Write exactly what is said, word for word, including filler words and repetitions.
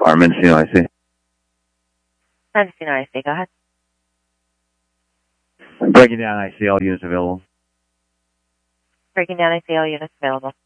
Our Mendocino I C. Mendocino I C, go ahead. Breaking down I C, all units available. Breaking down I C, all units available.